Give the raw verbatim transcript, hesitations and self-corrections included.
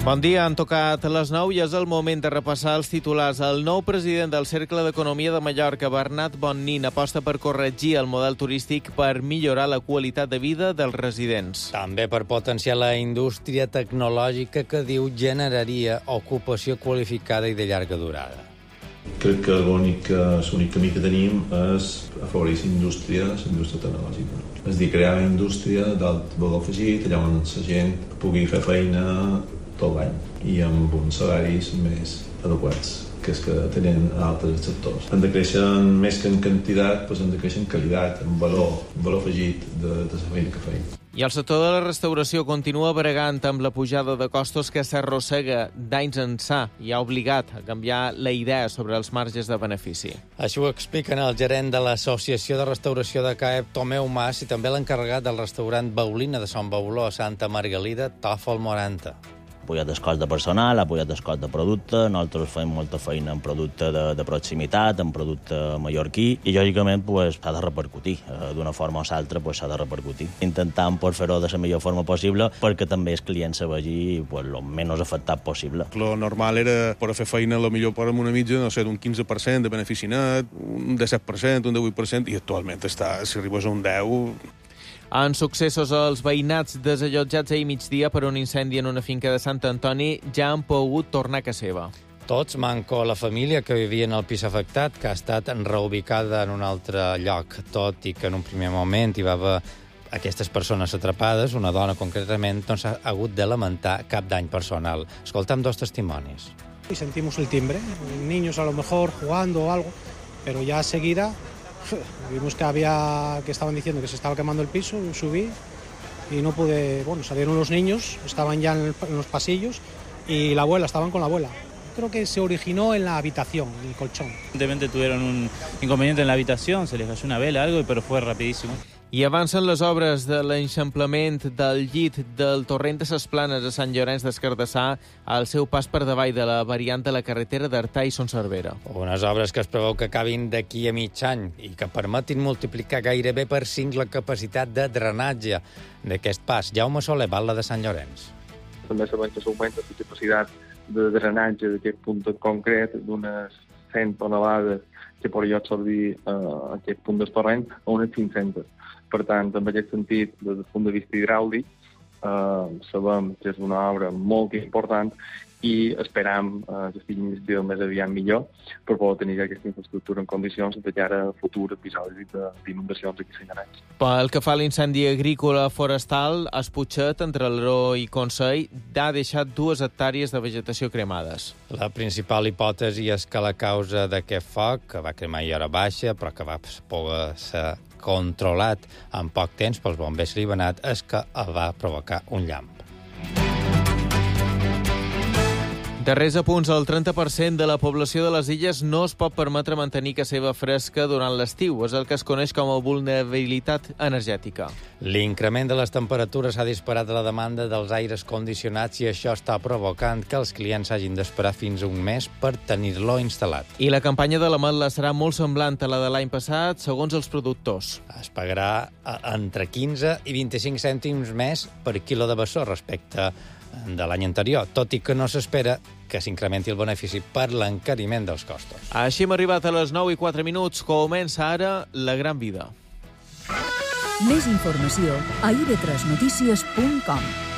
Bon dia, han tocat les nou i és el moment de repassar els titulars. El nou president del Cercle d'Economia de Mallorca, Bernat Bonnin, aposta per corregir el model turístic per millorar la qualitat de vida dels residents. També per potenciar la indústria tecnològica que diu generaria ocupació qualificada i de llarga durada. Crec que l'únic, l'únic camí que tenim és afavorir la indústria, la indústria tecnològica. És dir, crear una indústria d'alt valor afegit, allà on la gent pugui fer feina tot l'any i amb uns salaris més adequats que és que tenen altres sectors. Han de créixer més que en quantitat, doncs han de créixer en qualitat, en valor, en valor afegit de, de la feina que feim. I el sector de la restauració continua bregant amb la pujada de costos que s'arrossega d'anys ençà i ha obligat a canviar la idea sobre els marges de benefici. Això ho expliquen el gerent de l'Associació de Restauració de CAEP, Tomeu Mas, i també l'encarregat del restaurant Baulina de Sant Bauló, a Santa Margalida, Tòfol Moranta. Ha pujat el cost de personal, ha pujat el cost de producte, nosaltres fem molta feina en producte de, de proximitat, en producte mallorquí, i lògicament pues, s'ha de repercutir. D'una forma o l'altra pues, s'ha de repercutir. Intentant pues, fer-ho de la millor forma possible perquè també el client se vegi pues, el menys afectat possible. Lo normal era per fer feina lo millor per una mitja, no sé, d'un quinze per cent de benefici net, un disset per cent, un divuit per cent, i actualment està, si arribes a un deu... En successos, els veïnats desallotjats ahir migdia per un incendi en una finca de Sant Antoni ja han pogut tornar a casa seva. Tots, manco la família que vivia en el pis afectat, que ha estat reubicada en un altre lloc, tot i que en un primer moment hi va haver aquestes persones atrapades, una dona concretament, doncs ha hagut de lamentar cap dany personal. Escolta'm dos testimonis. Y sentimos el timbre, niños a lo mejor jugando o algo, pero ya seguida vimos que había que estaban diciendo que se estaba quemando el piso, subí y no pude, bueno, salieron los niños, estaban ya en, el, en los pasillos y la abuela, estaban con la abuela. Creo que se originó en la habitación, en el colchón. Evidentemente tuvieron un inconveniente en la habitación, se les cayó una vela, algo, pero fue rapidísimo. I avancen les obres de l'enxamplament del llit del torrent de ses Planes a Sant Llorenç des Cardassar al seu pas per davall de la variant de la carretera d'Artà i Son Cervera. Unes obres que es preveu que acabin d'aquí a mig any i que permetin multiplicar gairebé per cinc la capacitat de drenatge d'aquest pas. Jaume Soler, Batlle de Sant Llorenç. També sabem que s'augmenta la capacitat de drenatge d'aquest punt concret d'unes cent tonelades que podria absorbir eh, aquest punt del torrent a unes cinc-centes. Per tant, en aquest sentit, des del punt de vista hidràulic, eh, sabem que és una obra molt important i esperam eh, que estigui investida el més aviat millor per poder tenir aquesta infraestructura en condicions de cara a futurs episodis d'inundacions aquí a Sant Llorenç. Pel que fa a l'incendi agrícola forestal, a Esputxet, entre Alaró i Consell, ha deixat dues hectàrees de vegetació cremades. La principal hipòtesi és que la causa d'aquest foc, que va cremar a hora baixa, però que va poder ser controlat en poc temps pels bombers libanat, és que el va provocar un llamp. Darrers apunts, el trenta per cent de la població de les illes no es pot permetre mantenir casa seva fresca durant l'estiu. És el que es coneix com a vulnerabilitat energètica. L'increment de les temperatures ha disparat la demanda dels aires condicionats i això està provocant que els clients hagin d'esperar fins a un mes per tenir-lo instal·lat. I la campanya de l'ametla serà molt semblant a la de l'any passat, segons els productors. Es pagarà entre quinze i vint-i-cinc cèntims més per quilo de bessó respecte de l'any anterior, tot i que no s'espera que s'incrementi el benefici per l'encariment dels costos. Així hem arribat a les nou i quatre minuts. Comença ara La Gran Vida. Més informació a i ve tres notícies punt com.